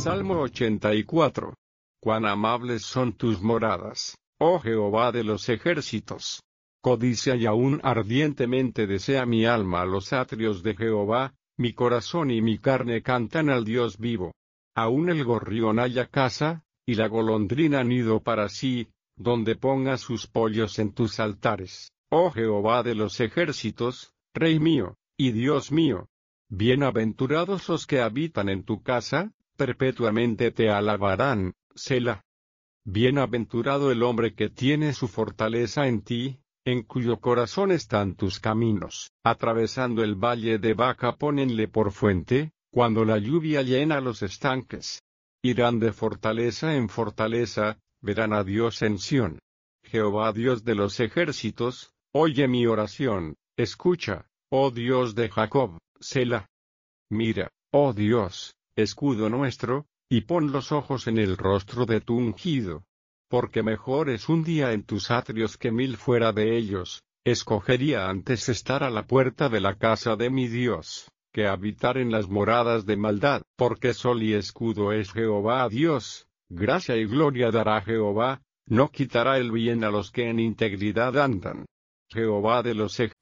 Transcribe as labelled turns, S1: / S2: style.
S1: Salmo 84. Cuán amables son tus moradas, oh Jehová de los ejércitos. Codicia y aún ardientemente desea mi alma los atrios de Jehová, mi corazón y mi carne cantan al Dios vivo. Aún el gorrión halla casa, y la golondrina nido para sí, donde ponga sus pollos en tus altares, oh Jehová de los ejércitos, Rey mío, y Dios mío. Bienaventurados los que habitan en tu casa, perpetuamente te alabarán, Selah. Bienaventurado el hombre que tiene su fortaleza en ti, en cuyo corazón están tus caminos. Atravesando el valle de Baca pónenle por fuente, cuando la lluvia llena los estanques. Irán de fortaleza en fortaleza, verán a Dios en Sión. Jehová Dios de los ejércitos, oye mi oración, escucha, oh Dios de Jacob, Selah. Mira, oh Dios, escudo nuestro, y pon los ojos en el rostro de tu ungido. Porque mejor es un día en tus atrios que 1000 fuera de ellos. Escogería antes estar a la puerta de la casa de mi Dios, que habitar en las moradas de maldad. Porque sol y escudo es Jehová Dios, gracia y gloria dará Jehová, no quitará el bien a los que en integridad andan. Jehová de los ejércitos